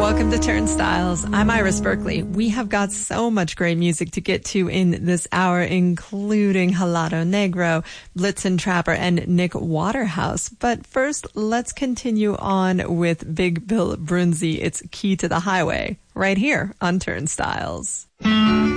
Welcome to Turnstiles. I'm Iris Berkeley. We have got so much great music to get to in this hour, including Helado Negro, Blitzen Trapper, and Nick Waterhouse. But first, let's continue on with Big Bill Brunzi. It's Key to the Highway, right here on Turnstiles.